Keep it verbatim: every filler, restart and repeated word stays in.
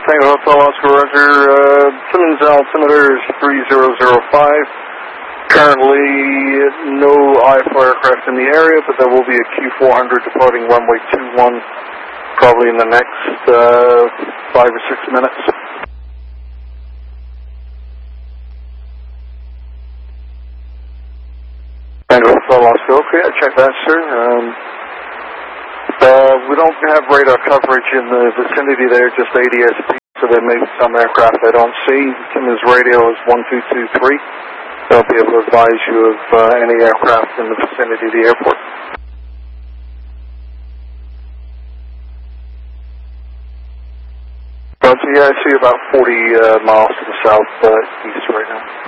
Tango Hotel Oscar Roger, uh, Simmons altimeter is three zero zero five. Currently, no I F R aircraft in the area, but there will be a Q four hundred departing runway two one probably in the next uh, five or six minutes. Tango Hotel Oscar, okay, I checked that, sir. Um, uh, we don't have radar coverage in the vicinity there, just A D S P, so there may be some aircraft I don't see. Simmons radio is one two two three. They'll be able to advise you of uh, any aircraft in the vicinity of the airport. Roger, yeah, I see about forty uh, miles to the south uh, east right now.